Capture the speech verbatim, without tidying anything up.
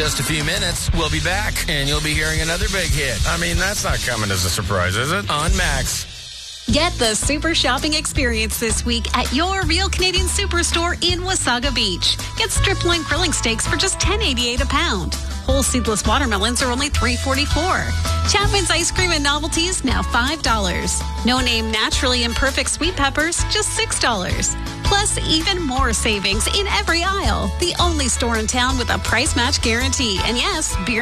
just a few minutes, we'll be back, and you'll be hearing another big hit. I mean, that's not coming as a surprise, is it? On Max. Get the super shopping experience this week at your Real Canadian Superstore in Wasaga Beach. Get strip loin grilling steaks for just ten eighty-eight a pound. Whole seedless watermelons are only three forty-four. Chapman's ice cream and novelties now five dollars. No name naturally imperfect sweet peppers just six dollars. Plus, even more savings in every aisle. The only store in town with a price match guarantee. And yes, beer